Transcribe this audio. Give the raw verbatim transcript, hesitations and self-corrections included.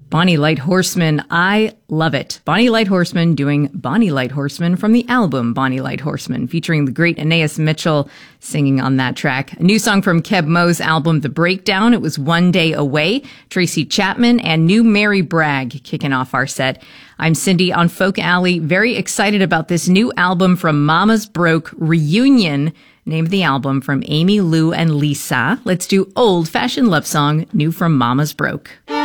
Bonnie Light Horseman, I love it. Bonnie Light Horseman doing Bonnie Light Horseman from the album Bonnie Light Horseman, featuring the great Anais Mitchell singing on that track. A new song from Keb Mo's album The Breakdown. It was One Day Away. Tracy Chapman and New Mary Bragg kicking off our set. I'm Cindy on Folk Alley. Very excited about this new album from Mama's Broke, Reunion. Name of the album from Amy Lou and Lisa. Let's do Old Fashioned Love Song, new from Mama's Broke.